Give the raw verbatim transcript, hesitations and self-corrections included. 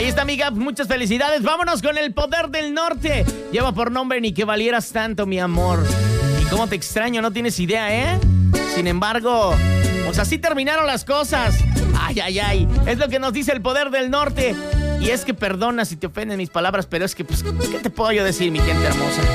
está, amiga. Muchas felicidades. Vámonos con el poder del norte. Lleva por nombre Ni que valieras tanto, mi amor. Y cómo te extraño, no tienes idea, ¿eh? Sin embargo, pues así terminaron las cosas. Ay, ay, ay. Es lo que nos dice el poder del norte. Y es que perdona si te ofenden mis palabras, pero es que, pues, ¿qué te puedo yo decir, mi gente hermosa?